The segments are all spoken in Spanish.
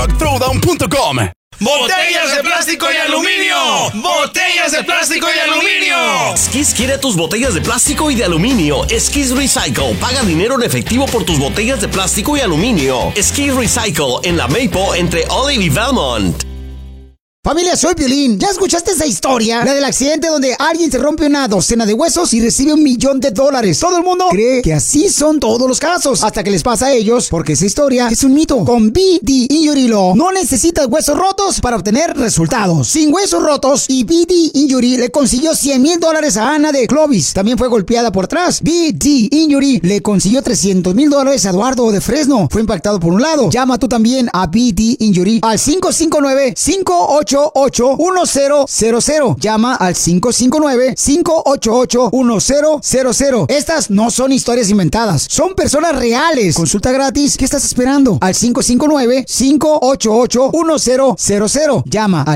RockThrowdown.com. ¡Botellas de plástico y aluminio! ¡Botellas de plástico y aluminio! Skis quiere tus botellas de plástico y de aluminio. Skis Recycle. Paga dinero en efectivo por tus botellas de plástico y aluminio. Skis Recycle en la Maple entre Olive y Valmont. Familia, soy Piolín. ¿Ya escuchaste esa historia? La del accidente donde alguien se rompe una docena de huesos y recibe $1 millón. Todo el mundo cree que así son todos los casos, hasta que les pasa a ellos, porque esa historia es un mito. Con BD Injury Law no necesitas huesos rotos para obtener resultados. Sin huesos rotos, y BD Injury le consiguió $100,000 a Ana de Clovis. También fue golpeada por atrás. BD Injury le consiguió $300,000 a Eduardo de Fresno. Fue impactado por un lado. Llama tú también a BD Injury al 559-588-1000. Llama al 559-588-1000. Estas no son historias inventadas, son personas reales. Consulta gratis. ¿Qué estás esperando? Al 559-588-1000. Llama al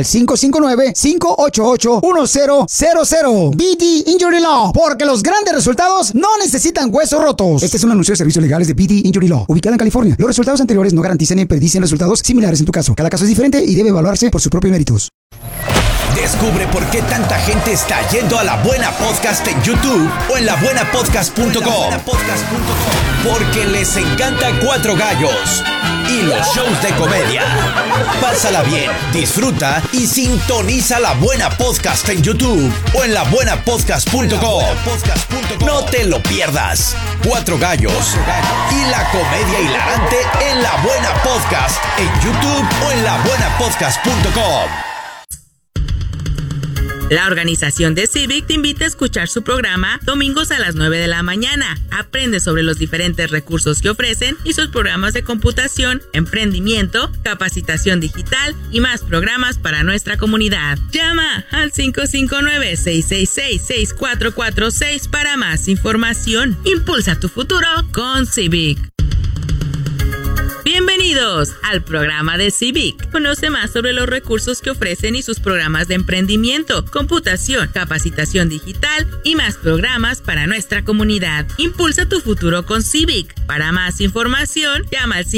559-588-1000. BD Injury Law, porque los grandes resultados no necesitan huesos rotos. Este es un anuncio de servicios legales de BD Injury Law, ubicada en California. Los resultados anteriores no garantizan ni predicen resultados similares en tu caso. Cada caso es diferente y debe evaluarse por su propio mérito. Descubre por qué tanta gente está yendo a La Buena Podcast en YouTube o en labuenapodcast.com. Porque les encanta Cuatro Gallos y los shows de comedia. Pásala bien, disfruta y sintoniza La Buena Podcast en YouTube o en labuenapodcast.com. No te lo pierdas. Cuatro Gallos y la comedia hilarante en La Buena Podcast en YouTube o en labuenapodcast.com. La organización de Civic te invita a escuchar su programa domingos a las 9 de la mañana. Aprende sobre los diferentes recursos que ofrecen y sus programas de computación, emprendimiento, capacitación digital y más programas para nuestra comunidad. Llama al 559-666-6446 para más información. Impulsa tu futuro con Civic. Bienvenidos al programa de Civic. Conoce más sobre los recursos que ofrecen y sus programas de emprendimiento, computación, capacitación digital y más programas para nuestra comunidad. Impulsa tu futuro con Civic. Para más información, llama al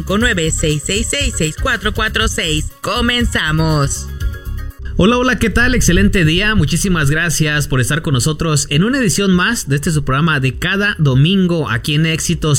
559-666-6446. ¡Comenzamos! Hola, ¿qué tal? Excelente día. Muchísimas gracias por estar con nosotros en una edición más de este su programa de cada domingo aquí en Éxito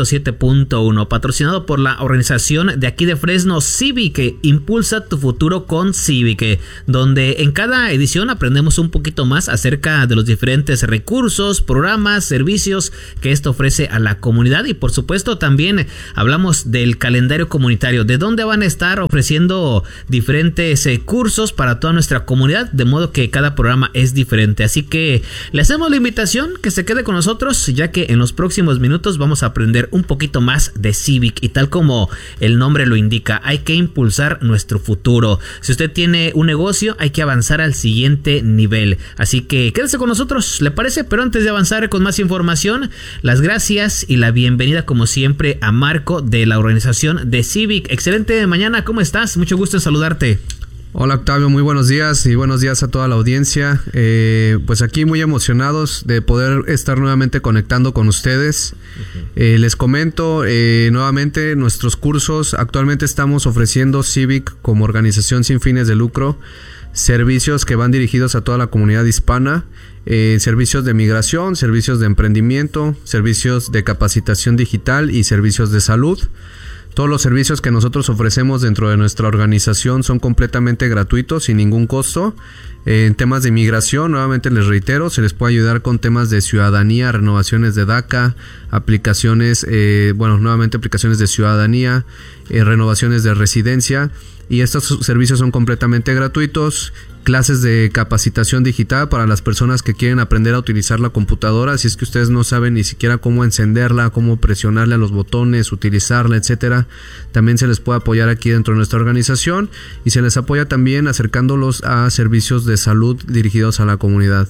107.1, patrocinado por la organización de aquí de Fresno, Civic. Impulsa tu futuro con Civic, donde en cada edición aprendemos un poquito más acerca de los diferentes recursos, programas, servicios que esto ofrece a la comunidad y por supuesto también hablamos del calendario comunitario, de dónde van a estar ofreciendo diferentes cursos para toda nuestra comunidad, de modo que cada programa es diferente. Así que le hacemos la invitación que se quede con nosotros, ya que en los próximos minutos vamos a aprender un poquito más de Civic y tal como el nombre lo indica, hay que impulsar nuestro futuro. Si usted tiene un negocio, hay que avanzar al siguiente nivel. Así que quédese con nosotros, ¿le parece? Pero antes de avanzar con más información, las gracias y la bienvenida como siempre a Marco de la organización de Civic. Excelente mañana, ¿cómo estás? Mucho gusto en saludarte. Hola Octavio, muy buenos días y buenos días a toda la audiencia. Pues aquí muy emocionados de poder estar nuevamente conectando con ustedes. Les comento nuevamente nuestros cursos. Actualmente estamos ofreciendo Civic como organización sin fines de lucro, servicios que van dirigidos a toda la comunidad hispana, servicios de migración, servicios de emprendimiento, servicios de capacitación digital y servicios de salud. Todos los servicios que nosotros ofrecemos dentro de nuestra organización son completamente gratuitos, sin ningún costo. En temas de migración, nuevamente les reitero, se les puede ayudar con temas de ciudadanía, renovaciones de DACA, aplicaciones, nuevamente aplicaciones de ciudadanía, renovaciones de residencia. Y estos servicios son completamente gratuitos. Clases de capacitación digital para las personas que quieren aprender a utilizar la computadora. Si es que ustedes no saben ni siquiera cómo encenderla, cómo presionarle a los botones, utilizarla, etcétera, también se les puede apoyar aquí dentro de nuestra organización. Y se les apoya también acercándolos a servicios de salud dirigidos a la comunidad.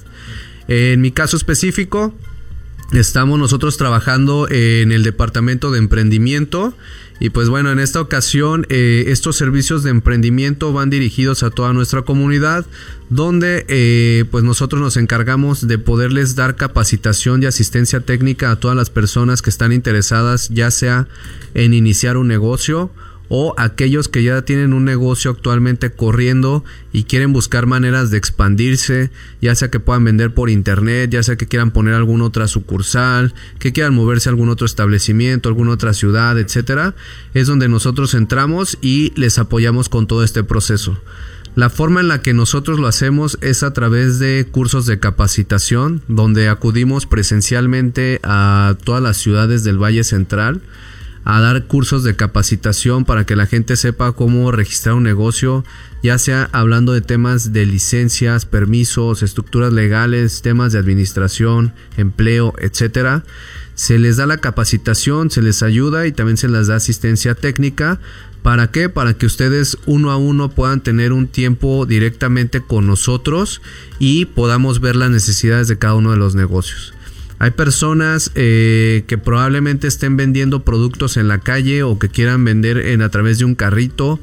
En mi caso específico, estamos nosotros trabajando en el departamento de emprendimiento. Y pues bueno, en esta ocasión estos servicios de emprendimiento van dirigidos a toda nuestra comunidad, donde pues nosotros nos encargamos de poderles dar capacitación y asistencia técnica a todas las personas que están interesadas, ya sea en iniciar un negocio o aquellos que ya tienen un negocio actualmente corriendo y quieren buscar maneras de expandirse, ya sea que puedan vender por internet, ya sea que quieran poner alguna otra sucursal, que quieran moverse a algún otro establecimiento, alguna otra ciudad, etcétera, es donde nosotros entramos y les apoyamos con todo este proceso. La forma en la que nosotros lo hacemos es a través de cursos de capacitación, donde acudimos presencialmente a todas las ciudades del Valle Central a dar cursos de capacitación para que la gente sepa cómo registrar un negocio, ya sea hablando de temas de licencias, permisos, estructuras legales, temas de administración, empleo, etcétera. Se les da la capacitación, se les ayuda y también se les da asistencia técnica. ¿Para qué? Para que ustedes uno a uno puedan tener un tiempo directamente con nosotros y podamos ver las necesidades de cada uno de los negocios. Hay personas que probablemente estén vendiendo productos en la calle o que quieran vender a través de un carrito,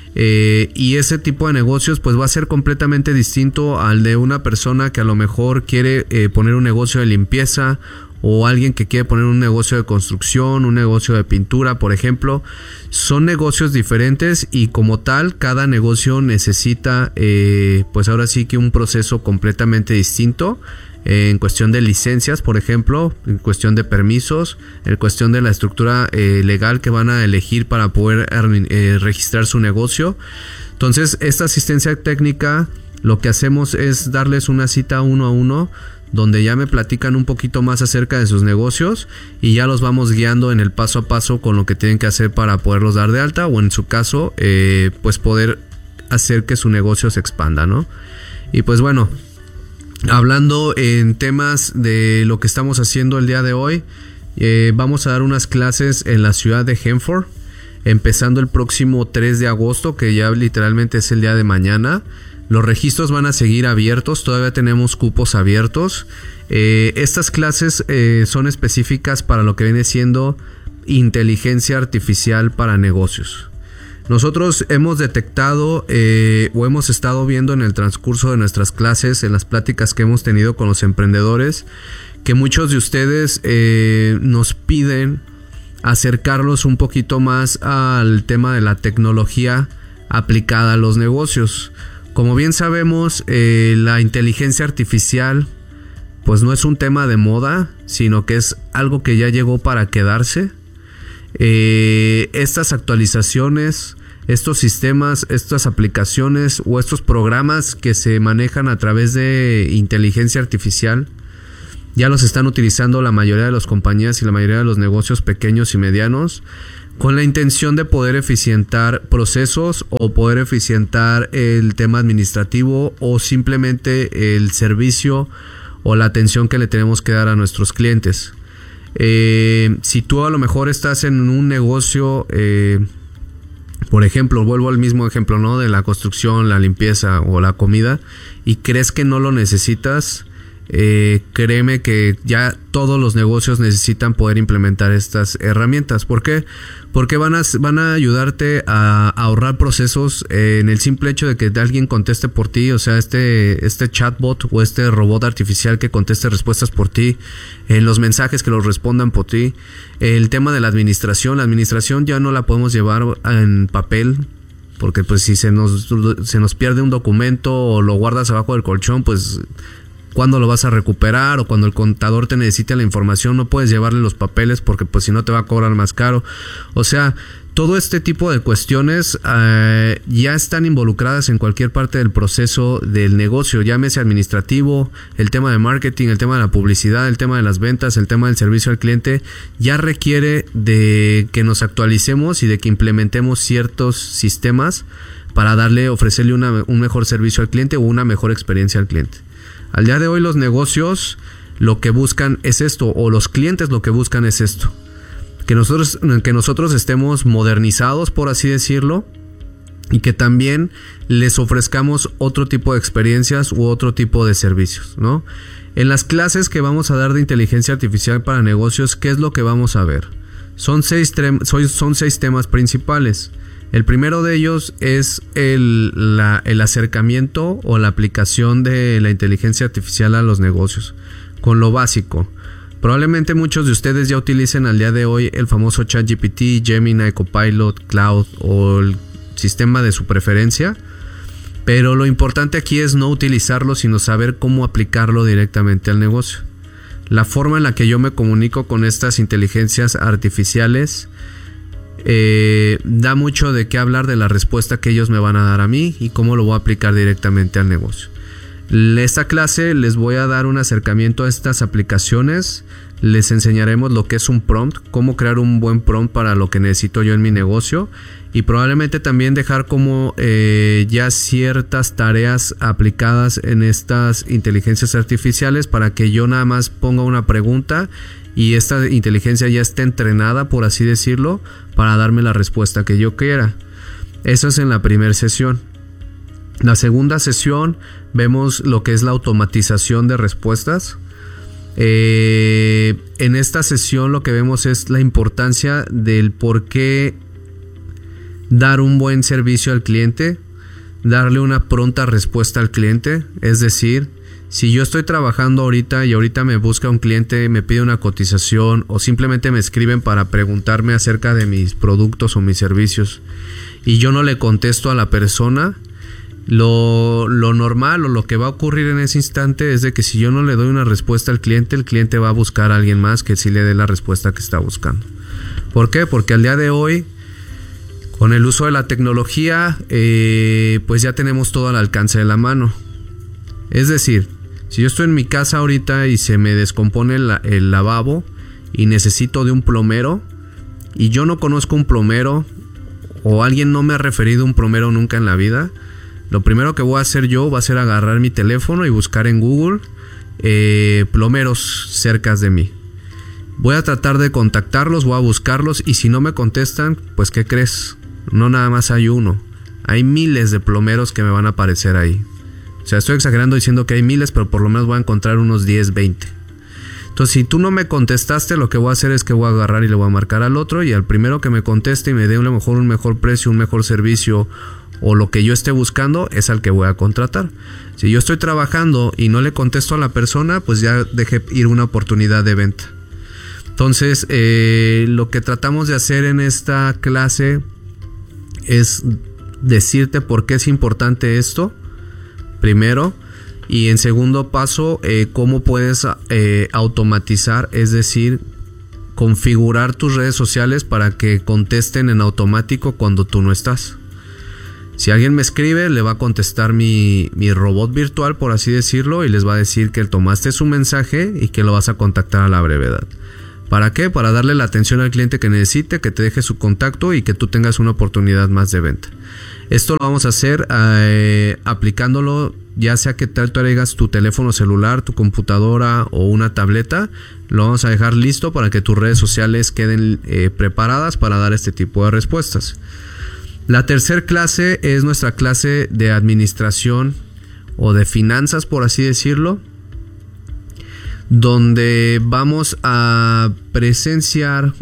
y ese tipo de negocios pues va a ser completamente distinto al de una persona que a lo mejor quiere poner un negocio de limpieza, o alguien que quiere poner un negocio de construcción, un negocio de pintura, por ejemplo. Son negocios diferentes y como tal cada negocio necesita pues ahora sí que un proceso completamente distinto. En cuestión de licencias, por ejemplo, en cuestión de permisos, en cuestión de la estructura legal que van a elegir para poder registrar su negocio. Entonces, esta asistencia técnica, lo que hacemos es darles una cita uno a uno, donde ya me platican un poquito más acerca de sus negocios y ya los vamos guiando en el paso a paso con lo que tienen que hacer para poderlos dar de alta, o en su caso, pues poder hacer que su negocio se expanda, ¿no? Y pues bueno, hablando en temas de lo que estamos haciendo el día de hoy, vamos a dar unas clases en la ciudad de Hanford, empezando el próximo 3 de agosto, que ya literalmente es el día de mañana. Los registros van a seguir abiertos, todavía tenemos cupos abiertos. Estas clases son específicas para lo que viene siendo inteligencia artificial para negocios. Nosotros hemos detectado o hemos estado viendo en el transcurso de nuestras clases, en las pláticas que hemos tenido con los emprendedores, que muchos de ustedes nos piden acercarlos un poquito más al tema de la tecnología aplicada a los negocios. Como bien sabemos, la inteligencia artificial pues no es un tema de moda, sino que es algo que ya llegó para quedarse. Estas actualizaciones, estos sistemas, estas aplicaciones o estos programas que se manejan a través de inteligencia artificial ya los están utilizando la mayoría de las compañías y la mayoría de los negocios pequeños y medianos, con la intención de poder eficientar procesos o poder eficientar el tema administrativo o simplemente el servicio o la atención que le tenemos que dar a nuestros clientes. Si tú a lo mejor estás en un negocio, por ejemplo, vuelvo al mismo ejemplo, ¿no? De la construcción, la limpieza o la comida, y crees que no lo necesitas, créeme que ya todos los negocios necesitan poder implementar estas herramientas. ¿Por qué? Porque van a ayudarte a ahorrar procesos en el simple hecho de que alguien conteste por ti, o sea, este chatbot o este robot artificial que conteste respuestas por ti, en los mensajes que los respondan por ti. El tema de la administración ya no la podemos llevar en papel, porque pues si se nos pierde un documento o lo guardas abajo del colchón, pues ¿cuándo lo vas a recuperar? O cuando el contador te necesite la información, no puedes llevarle los papeles porque pues si no te va a cobrar más caro. O sea, todo este tipo de cuestiones ya están involucradas en cualquier parte del proceso del negocio, llámese administrativo, el tema de marketing, el tema de la publicidad, el tema de las ventas, el tema del servicio al cliente. Ya requiere de que nos actualicemos y de que implementemos ciertos sistemas para ofrecerle un mejor servicio al cliente o una mejor experiencia al cliente. Al día de hoy los negocios lo que buscan es esto, o los clientes lo que buscan es esto, que nosotros estemos modernizados, por así decirlo, y que también les ofrezcamos otro tipo de experiencias u otro tipo de servicios, ¿no? En las clases que vamos a dar de inteligencia artificial para negocios, ¿qué es lo que vamos a ver? Son seis temas principales. El primero de ellos es el acercamiento o la aplicación de la inteligencia artificial a los negocios, con lo básico. Probablemente muchos de ustedes ya utilicen al día de hoy el famoso ChatGPT, Gemini, Copilot, Cloud o el sistema de su preferencia. Pero lo importante aquí es no utilizarlo, sino saber cómo aplicarlo directamente al negocio. La forma en la que yo me comunico con estas inteligencias artificiales da mucho de qué hablar de la respuesta que ellos me van a dar a mí y cómo lo voy a aplicar directamente al negocio. Esta clase les voy a dar un acercamiento a estas aplicaciones. Les enseñaremos lo que es un prompt, cómo crear un buen prompt para lo que necesito yo en mi negocio, y probablemente también dejar como ya ciertas tareas aplicadas en estas inteligencias artificiales para que yo nada más ponga una pregunta y esta inteligencia ya esté entrenada, por así decirlo, para darme la respuesta que yo quiera. Eso es en la primera sesión. La segunda sesión vemos lo que es la automatización de respuestas. En esta sesión lo que vemos es la importancia del por qué dar un buen servicio al cliente, darle una pronta respuesta al cliente. Es decir, si yo estoy trabajando ahorita y ahorita me busca un cliente, me pide una cotización o simplemente me escriben para preguntarme acerca de mis productos o mis servicios y yo no le contesto a la persona, lo normal o lo que va a ocurrir en ese instante es de que si yo no le doy una respuesta al cliente, el cliente va a buscar a alguien más que sí le dé la respuesta que está buscando. ¿Por qué? Porque al día de hoy, con el uso de la tecnología, pues ya tenemos todo al alcance de la mano. Es decir, si yo estoy en mi casa ahorita y se me descompone el lavabo y necesito de un plomero y yo no conozco un plomero o alguien no me ha referido un plomero nunca en la vida, lo primero que voy a hacer yo va a ser agarrar mi teléfono y buscar en Google plomeros cerca de mí. Voy a tratar de contactarlos, voy a buscarlos y si no me contestan, pues ¿qué crees? No nada más hay uno, hay miles de plomeros que me van a aparecer ahí. O sea, estoy exagerando diciendo que hay miles, pero por lo menos voy a encontrar unos 10, 20. Entonces, si tú no me contestaste, lo que voy a hacer es que voy a agarrar y le voy a marcar al otro y al primero que me conteste y me dé a lo mejor un mejor precio, un mejor servicio o lo que yo esté buscando es al que voy a contratar. Si yo estoy trabajando y no le contesto a la persona, pues ya dejé ir una oportunidad de venta. Entonces, lo que tratamos de hacer en esta clase es decirte por qué es importante esto, primero, y en segundo paso, cómo puedes automatizar, es decir, configurar tus redes sociales para que contesten en automático cuando tú no estás. Si alguien me escribe, le va a contestar mi robot virtual, por así decirlo, y les va a decir que tomaste su mensaje y que lo vas a contactar a la brevedad. ¿Para qué? Para darle la atención al cliente que necesite, que te deje su contacto y que tú tengas una oportunidad más de venta. Esto lo vamos a hacer aplicándolo, ya sea que tú traigas tu teléfono celular, tu computadora o una tableta. Lo vamos a dejar listo para que tus redes sociales queden preparadas para dar este tipo de respuestas. La tercera clase es nuestra clase de administración o de finanzas, por así decirlo, donde vamos a presenciar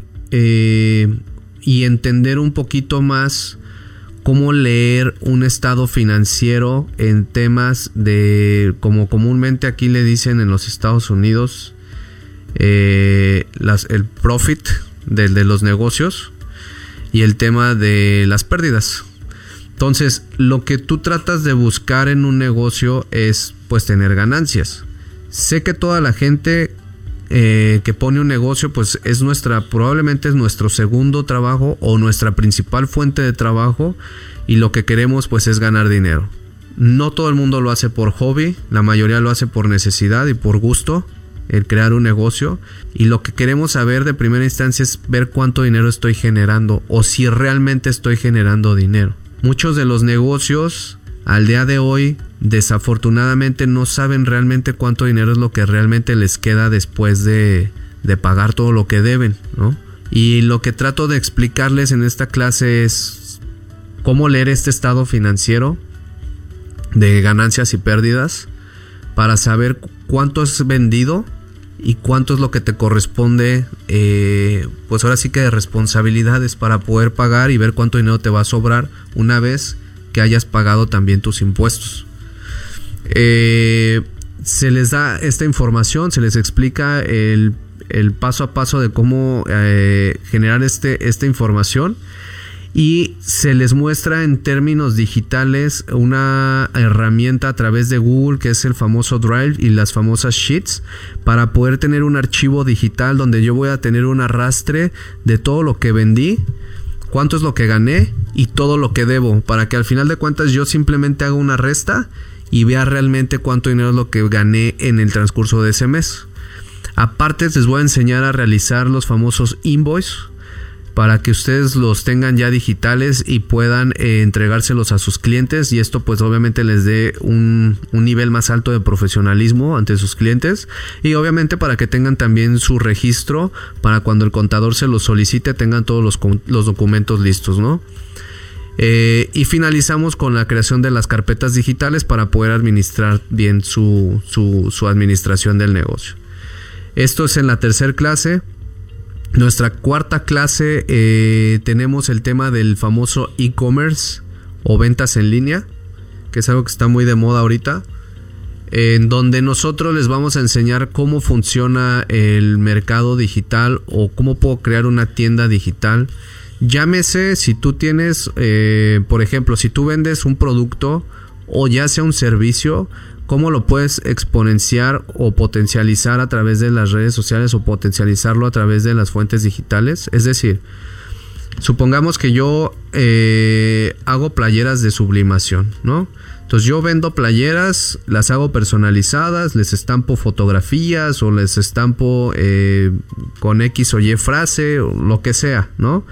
y entender un poquito más cómo leer un estado financiero en temas de, como comúnmente aquí le dicen en los Estados Unidos, el profit de los negocios y el tema de las pérdidas. Entonces, lo que tú tratas de buscar en un negocio es pues tener ganancias. Sé que toda la gente que pone un negocio pues probablemente es nuestro segundo trabajo o nuestra principal fuente de trabajo y lo que queremos pues es ganar dinero. No todo el mundo lo hace por hobby, la mayoría lo hace por necesidad y por gusto, el crear un negocio, y lo que queremos saber de primera instancia es ver cuánto dinero estoy generando o si realmente estoy generando dinero. Muchos de los negocios al día de hoy desafortunadamente no saben realmente cuánto dinero es lo que realmente les queda después de pagar todo lo que deben, ¿no? Y lo que trato de explicarles en esta clase es cómo leer este estado financiero de ganancias y pérdidas para saber cuánto es vendido y cuánto es lo que te corresponde, pues ahora sí que de responsabilidades para poder pagar y ver cuánto dinero te va a sobrar una vez que hayas pagado también tus impuestos. Se les da esta información, se les explica el paso a paso de cómo generar esta información. Y se les muestra en términos digitales una herramienta a través de Google, que es el famoso Drive y las famosas Sheets, para poder tener un archivo digital donde yo voy a tener un arrastre de todo lo que vendí, cuánto es lo que gané y todo lo que debo, para que al final de cuentas yo simplemente haga una resta y vea realmente cuánto dinero es lo que gané en el transcurso de ese mes. Aparte les voy a enseñar a realizar los famosos invoice, para que ustedes los tengan ya digitales y puedan entregárselos a sus clientes, y esto pues obviamente les dé un nivel más alto de profesionalismo ante sus clientes, y obviamente para que tengan también su registro para cuando el contador se los solicite tengan todos los documentos listos, ¿no? Y finalizamos con la creación de las carpetas digitales para poder administrar bien su administración del negocio. Esto es en la tercera clase. Nuestra cuarta clase tenemos el tema del famoso e-commerce o ventas en línea, que es algo que está muy de moda ahorita, en donde nosotros les vamos a enseñar cómo funciona el mercado digital o cómo puedo crear una tienda digital. Llámese si tú tienes, por ejemplo, si tú vendes un producto o ya sea un servicio, cómo lo puedes exponenciar o potencializar a través de las redes sociales o potencializarlo a través de las fuentes digitales. Es decir, supongamos que yo hago playeras de sublimación, ¿no? Entonces yo vendo playeras, las hago personalizadas, les estampo fotografías o les estampo con X o Y frase o lo que sea, ¿no?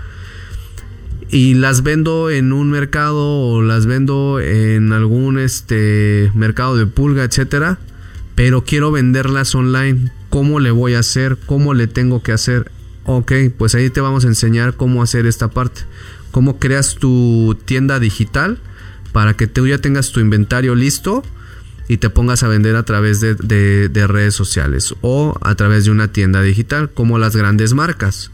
Y las vendo en un mercado o las vendo en algún mercado de pulga, etcétera, pero quiero venderlas online. ¿Cómo le voy a hacer? ¿Cómo le tengo que hacer? Ok, pues ahí te vamos a enseñar cómo hacer esta parte. Cómo creas tu tienda digital para que tú ya tengas tu inventario listo y te pongas a vender a través de redes sociales o a través de una tienda digital, como las grandes marcas.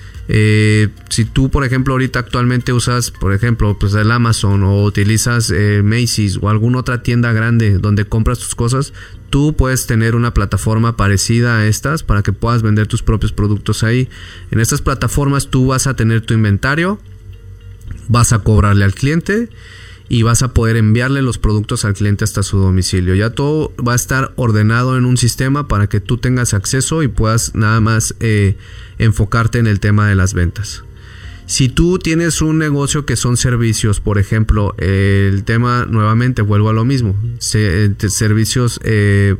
Si tú, por ejemplo, ahorita actualmente usas, por ejemplo, pues el Amazon o utilizas Macy's o alguna otra tienda grande donde compras tus cosas, tú puedes tener una plataforma parecida a estas para que puedas vender tus propios productos ahí. En estas plataformas tú vas a tener tu inventario, vas a cobrarle al cliente y vas a poder enviarle los productos al cliente hasta su domicilio. Ya todo va a estar ordenado en un sistema para que tú tengas acceso y puedas nada más enfocarte en el tema de las ventas. Si tú tienes un negocio que son servicios, por ejemplo, el tema, nuevamente vuelvo a lo mismo, servicios de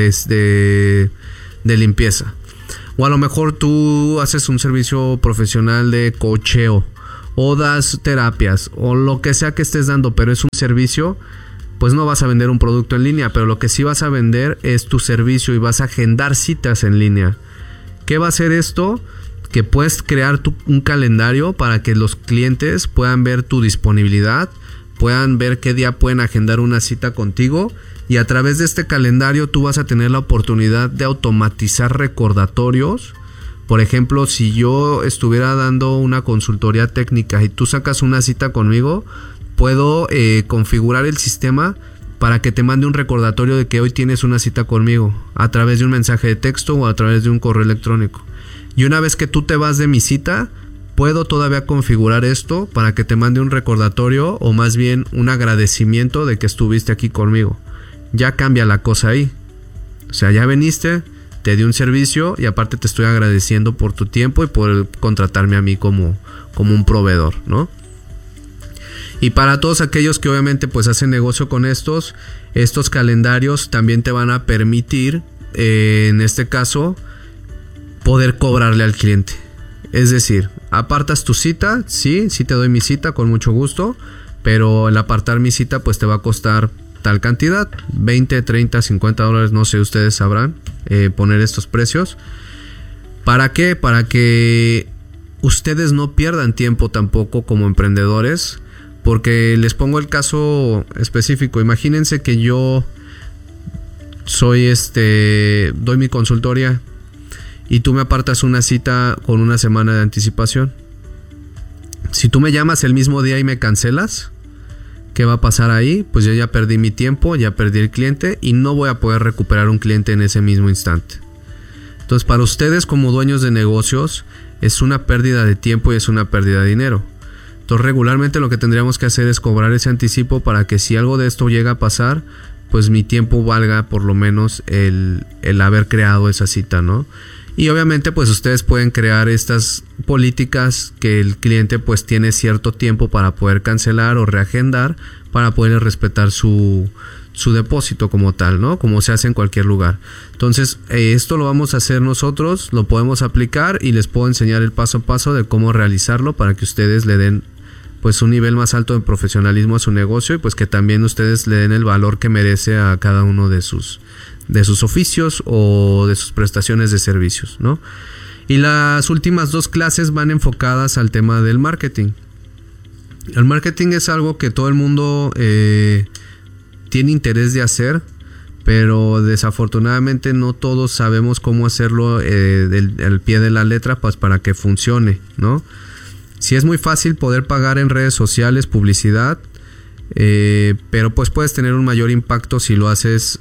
limpieza, o a lo mejor tú haces un servicio profesional de coacheo o das terapias o lo que sea que estés dando, pero es un servicio, pues no vas a vender un producto en línea, pero lo que sí vas a vender es tu servicio y vas a agendar citas en línea. ¿Qué va a hacer esto? Que puedes crear un calendario para que los clientes puedan ver tu disponibilidad, puedan ver qué día pueden agendar una cita contigo, y a través de este calendario tú vas a tener la oportunidad de automatizar recordatorios. Por ejemplo, si yo estuviera dando una consultoría técnica y tú sacas una cita conmigo, puedo configurar el sistema para que te mande un recordatorio de que hoy tienes una cita conmigo a través de un mensaje de texto o a través de un correo electrónico. Y una vez que tú te vas de mi cita, puedo todavía configurar esto para que te mande un recordatorio o más bien un agradecimiento de que estuviste aquí conmigo. Ya cambia la cosa ahí. O sea, ya viniste, te di un servicio y aparte te estoy agradeciendo por tu tiempo y por contratarme a mí como un proveedor, ¿no? Y para todos aquellos que obviamente pues hacen negocio con estos calendarios también te van a permitir, en este caso, poder cobrarle al cliente. Es decir, apartas tu cita, sí te doy mi cita con mucho gusto, pero el apartar mi cita pues te va a costar tal cantidad, 20, 30, 50 dólares, no sé, ustedes sabrán poner estos precios. ¿Para qué? Para que ustedes no pierdan tiempo tampoco como emprendedores, porque les pongo el caso específico. Imagínense que yo soy doy mi consultoría y tú me apartas una cita con una semana de anticipación. Si tú me llamas el mismo día y me cancelas, ¿qué va a pasar ahí? Pues yo ya perdí mi tiempo, ya perdí el cliente y no voy a poder recuperar un cliente en ese mismo instante. Entonces, para ustedes como dueños de negocios, es una pérdida de tiempo y es una pérdida de dinero. Entonces, regularmente lo que tendríamos que hacer es cobrar ese anticipo para que si algo de esto llega a pasar, pues mi tiempo valga por lo menos el haber creado esa cita, ¿no? Y obviamente pues ustedes pueden crear estas políticas que el cliente pues tiene cierto tiempo para poder cancelar o reagendar para poder respetar su depósito como tal, ¿no? Como se hace en cualquier lugar. Entonces esto lo vamos a hacer nosotros, lo podemos aplicar y les puedo enseñar el paso a paso de cómo realizarlo para que ustedes le den pues un nivel más alto de profesionalismo a su negocio y pues que también ustedes le den el valor que merece a cada uno de sus oficios o de sus prestaciones de servicios, ¿no? Y las últimas 2 clases van enfocadas al tema del marketing. El marketing es algo que todo el mundo tiene interés de hacer, pero desafortunadamente no todos sabemos cómo hacerlo al pie de la letra pues para que funcione, ¿no? Sí es muy fácil poder pagar en redes sociales publicidad, pero pues puedes tener un mayor impacto si lo haces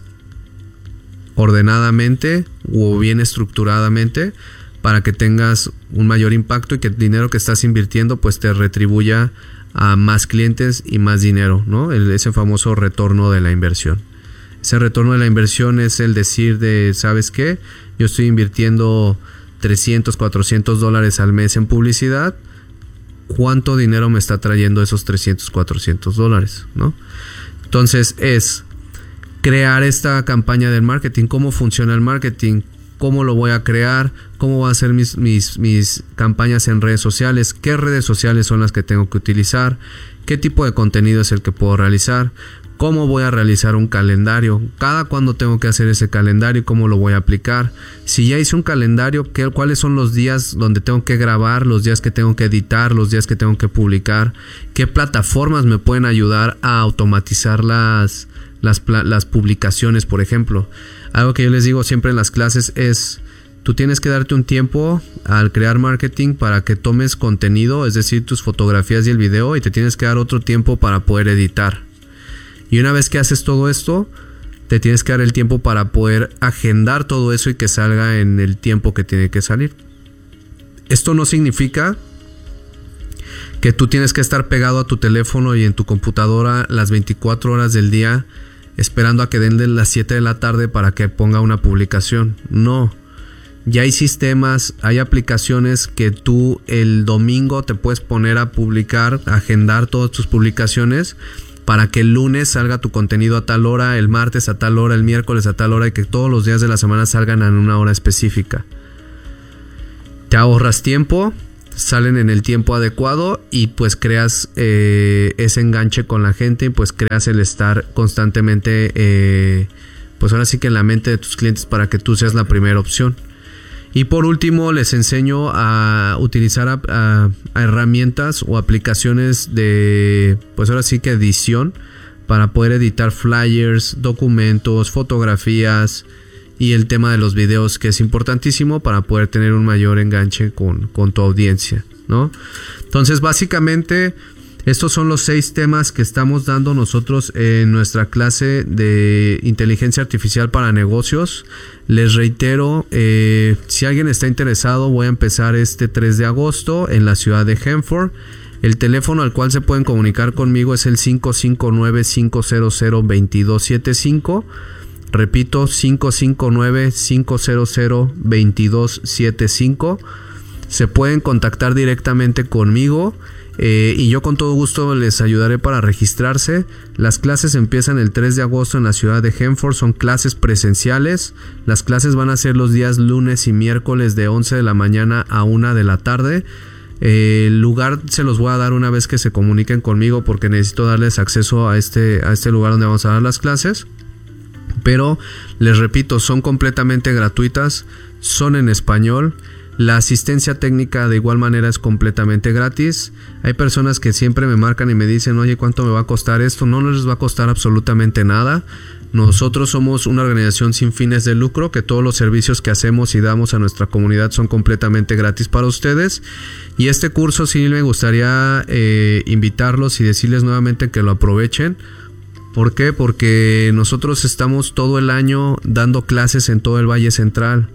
ordenadamente o bien estructuradamente para que tengas un mayor impacto y que el dinero que estás invirtiendo pues te retribuya a más clientes y más dinero, ¿no? Ese famoso retorno de la inversión. Ese retorno de la inversión es el decir de, ¿sabes qué? Yo estoy invirtiendo $300, $400 al mes en publicidad. ¿Cuánto dinero me está trayendo esos $300, $400, ¿no? Entonces es crear esta campaña del marketing. ¿Cómo funciona el marketing? ¿Cómo lo voy a crear? ¿Cómo voy a hacer mis campañas en redes sociales? ¿Qué redes sociales son las que tengo que utilizar? ¿Qué tipo de contenido es el que puedo realizar? ¿Cómo voy a realizar un calendario? ¿Cada cuándo tengo que hacer ese calendario? ¿Cómo lo voy a aplicar? Si ya hice un calendario, ¿cuáles son los días donde tengo que grabar? ¿Los días que tengo que editar? ¿Los días que tengo que publicar? ¿Qué plataformas me pueden ayudar a automatizar las publicaciones, por ejemplo? Algo que yo les digo siempre en las clases es: tú tienes que darte un tiempo al crear marketing para que tomes contenido, es decir, tus fotografías y el video, y te tienes que dar otro tiempo para poder editar. Y una vez que haces todo esto, te tienes que dar el tiempo para poder agendar todo eso y que salga en el tiempo que tiene que salir. Esto no significa que tú tienes que estar pegado a tu teléfono y en tu computadora las 24 horas del día esperando a que den las 7 de la tarde para que ponga una publicación. No. Ya hay sistemas, hay aplicaciones que tú el domingo te puedes poner a publicar, a agendar todas tus publicaciones para que el lunes salga tu contenido a tal hora, el martes a tal hora, el miércoles a tal hora, y que todos los días de la semana salgan en una hora específica. Te ahorras tiempo, salen en el tiempo adecuado y pues creas ese enganche con la gente y pues creas el estar constantemente pues ahora sí que en la mente de tus clientes para que tú seas la primera opción. Y por último les enseño a utilizar a herramientas o aplicaciones de pues ahora sí que edición para poder editar flyers, documentos, fotografías y el tema de los videos, que es importantísimo para poder tener un mayor enganche con tu audiencia, ¿no? Entonces básicamente estos son los 6 temas que estamos dando nosotros en nuestra clase de inteligencia artificial para negocios. Les reitero, si alguien está interesado, voy a empezar este 3 de agosto en la ciudad de Hanford. El teléfono al cual se pueden comunicar conmigo es el 559-500-2275. Repito, 559-500-2275. Se pueden contactar directamente conmigo. Y yo con todo gusto les ayudaré para registrarse. Las clases empiezan el 3 de agosto en la ciudad de Hanford. Son clases presenciales. Las clases van a ser los días lunes y miércoles de 11 de la mañana a 1 de la tarde. El lugar se los voy a dar una vez que se comuniquen conmigo, porque necesito darles acceso a este lugar donde vamos a dar las clases. Pero les repito, son completamente gratuitas, son en español. La asistencia técnica de igual manera es completamente gratis. Hay personas que siempre me marcan y me dicen: oye, ¿cuánto me va a costar esto? No les va a costar absolutamente nada. Nosotros somos una organización sin fines de lucro, que todos los servicios que hacemos y damos a nuestra comunidad son completamente gratis para ustedes. Y este curso sí me gustaría invitarlos y decirles nuevamente que lo aprovechen. ¿Por qué? Porque nosotros estamos todo el año dando clases en todo el Valle Central.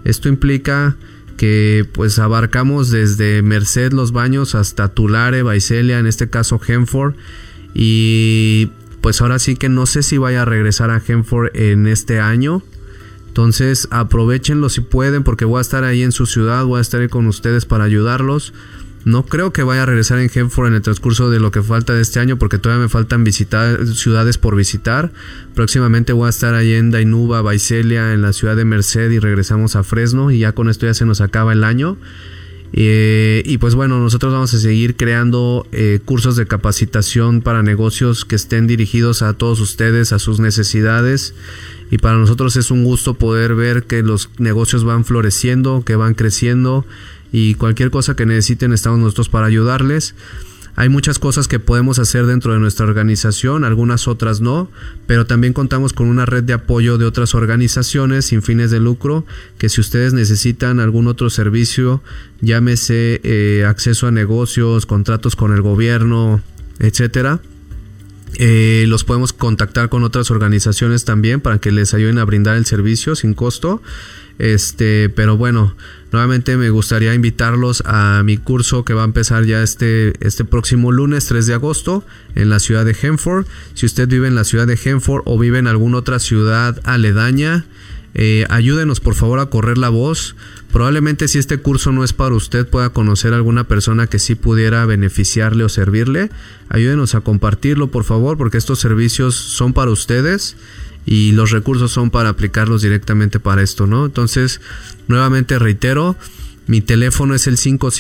Esto implica que pues abarcamos desde Merced, Los Baños, hasta Tulare, Visalia, en este caso Hanford, y pues ahora sí que no sé si vaya a regresar a Hanford en este año. Entonces aprovechenlo si pueden, porque voy a estar ahí en su ciudad, voy a estar ahí con ustedes para ayudarlos. No creo que vaya a regresar en Hanford en el transcurso de lo que falta de este año, porque todavía me faltan ciudades por visitar. Próximamente voy a estar ahí en Dainuba, Visalia, en la ciudad de Merced, y regresamos a Fresno, y ya con esto ya se nos acaba el año. Y pues bueno, nosotros vamos a seguir creando cursos de capacitación para negocios que estén dirigidos a todos ustedes, a sus necesidades. Y para nosotros es un gusto poder ver que los negocios van floreciendo, que van creciendo, y cualquier cosa que necesiten estamos nosotros para ayudarles. Hay muchas cosas que podemos hacer dentro de nuestra organización, algunas otras no, pero también contamos con una red de apoyo de otras organizaciones sin fines de lucro, que si ustedes necesitan algún otro servicio, llámese acceso a negocios, contratos con el gobierno, etcétera, los podemos contactar con otras organizaciones también para que les ayuden a brindar el servicio sin costo. Pero bueno, nuevamente me gustaría invitarlos a mi curso que va a empezar ya este próximo lunes 3 de agosto en la ciudad de Hanford. Si usted vive en la ciudad de Hanford o vive en alguna otra ciudad aledaña, ayúdenos por favor a correr la voz. Probablemente si este curso no es para usted, pueda conocer a alguna persona que sí pudiera beneficiarle o servirle. Ayúdenos a compartirlo por favor, porque estos servicios son para ustedes y los recursos son para aplicarlos directamente para esto, ¿no? Entonces, nuevamente reitero, mi teléfono es el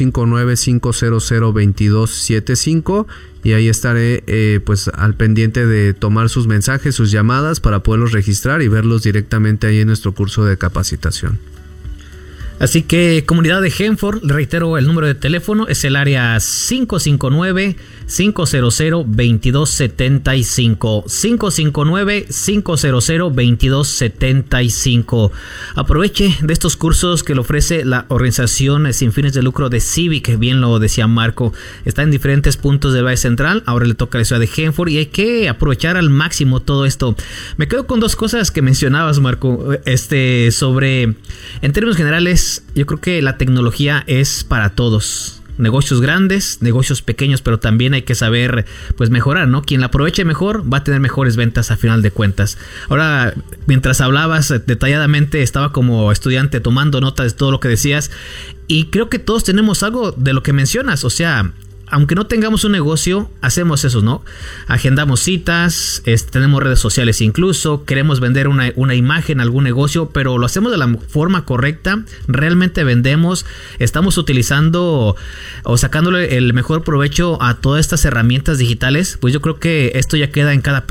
559-500-2275 y ahí estaré pues al pendiente de tomar sus mensajes, sus llamadas para poderlos registrar y verlos directamente ahí en nuestro curso de capacitación. Así que, comunidad de Hanford, reitero el número de teléfono, es el área 559-500-2275. 559-500-2275. Aproveche de estos cursos que le ofrece la organización sin fines de lucro de Civic, bien lo decía Marco. Está en diferentes puntos del Valle Central, ahora le toca a la ciudad de Hanford y hay que aprovechar al máximo todo esto. Me quedo con dos cosas que mencionabas, Marco, sobre, en términos generales, yo creo que la tecnología es para todos. Negocios grandes, negocios pequeños, pero también hay que saber pues mejorar, ¿no? Quien la aproveche mejor va a tener mejores ventas a final de cuentas. Ahora, mientras hablabas detalladamente, estaba como estudiante tomando nota de todo lo que decías y creo que todos tenemos algo de lo que mencionas, o sea, aunque no tengamos un negocio, hacemos eso, ¿no? Agendamos citas, tenemos redes sociales incluso, queremos vender una imagen, algún negocio, pero lo hacemos de la forma correcta, realmente vendemos, estamos utilizando o sacándole el mejor provecho a todas estas herramientas digitales, pues yo creo que esto ya queda en cada